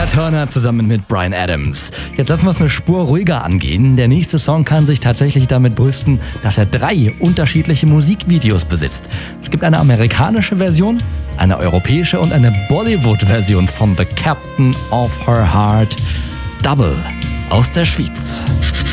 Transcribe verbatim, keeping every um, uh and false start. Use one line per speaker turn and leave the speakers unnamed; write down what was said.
Tina Turner zusammen mit Bryan Adams. Jetzt lassen wir es eine Spur ruhiger angehen. Der nächste Song kann sich tatsächlich damit brüsten, dass er drei unterschiedliche Musikvideos besitzt. Es gibt eine amerikanische Version, eine europäische und eine Bollywood-Version von The Captain of Her Heart. Double aus der Schweiz.